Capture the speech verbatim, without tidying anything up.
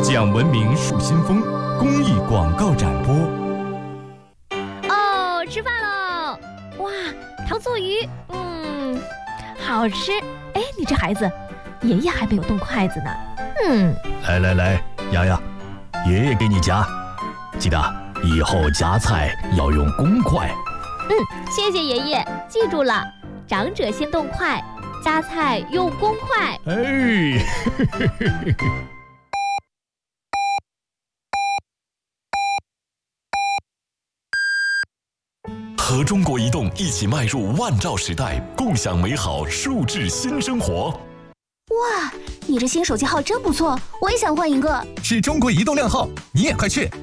讲文明树新风公益广告展播。 哦，吃饭喽！哇，糖醋鱼，嗯，好吃。哎，你这孩子，爷爷还没有动筷子呢。嗯， 来来来，丫丫，爷爷给你夹，记得以后夹菜要用公筷。 嗯，谢谢爷爷，记住了，长者先动筷，夹菜用公筷。 哎， 和中国移动一起迈入万兆时代，共享美好数字新生活。 哇，你这新手机号真不错，我也想换一个。 是中国移动靓号，你也快去